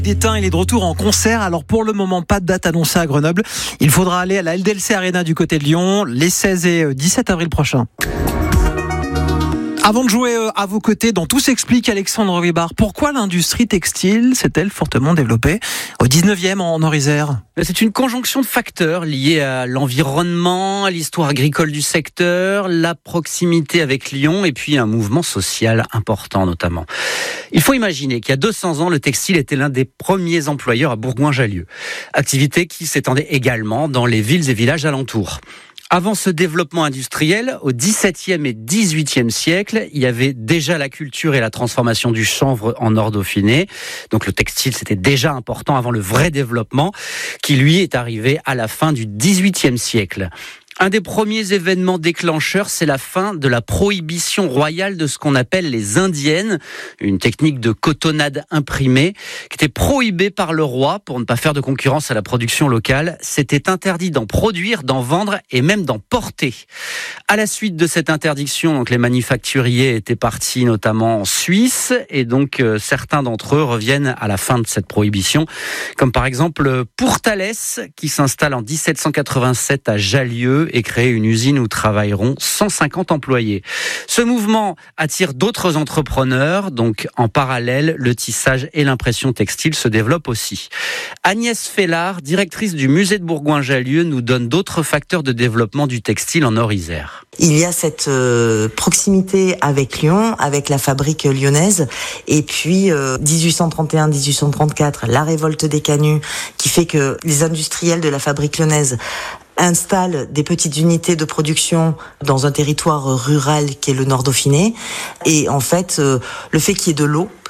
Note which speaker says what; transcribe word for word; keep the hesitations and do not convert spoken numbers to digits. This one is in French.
Speaker 1: Détain, il est de retour en concert. Alors pour le moment, pas de date annoncée à Grenoble. Il faudra aller à la L D L C Arena du côté de Lyon les seize et dix-sept avril prochains. Avant de jouer à vos côtés dans Tout s'explique, Alexandre Rivard, pourquoi l'industrie textile s'est-elle fortement développée au dix-neuvième en Orisère ?
Speaker 2: C'est une conjonction de facteurs liés à l'environnement, à l'histoire agricole du secteur, la proximité avec Lyon et puis un mouvement social important notamment. Il faut imaginer qu'il y a deux cents ans, le textile était l'un des premiers employeurs à Bourgoin-Jallieu. Activité qui s'étendait également dans les villes et villages alentours. Avant ce développement industriel, au dix-septième et dix-huitième siècle, il y avait déjà la culture et la transformation du chanvre en or dauphiné. Donc le textile, c'était déjà important avant le vrai développement, qui lui est arrivé à la fin du dix-huitième siècle. Un des premiers événements déclencheurs, c'est la fin de la prohibition royale de ce qu'on appelle les indiennes, une technique de cotonnade imprimée qui était prohibée par le roi pour ne pas faire de concurrence à la production locale. C'était interdit d'en produire, d'en vendre et même d'en porter. À la suite de cette interdiction, donc les manufacturiers étaient partis notamment en Suisse et donc euh, certains d'entre eux reviennent à la fin de cette prohibition, comme par exemple Pourtalès qui s'installe en dix-sept cent quatre-vingt-sept à Jallieu et créer une usine où travailleront cent cinquante employés. Ce mouvement attire d'autres entrepreneurs, donc en parallèle, le tissage et l'impression textile se développent aussi. Agnès Fellard, directrice du musée de Bourgoin-Jallieu, nous donne d'autres facteurs de développement du textile en Orisère.
Speaker 3: Il y a cette euh, proximité avec Lyon, avec la fabrique lyonnaise, et puis euh, dix-huit cent trente et un dix-huit cent trente-quatre, la révolte des canuts, qui fait que les industriels de la fabrique lyonnaise installent des petites unités de production dans un territoire rural qui est le Nord Dauphiné. Et en fait, euh, le fait qu'il y ait de l'eau,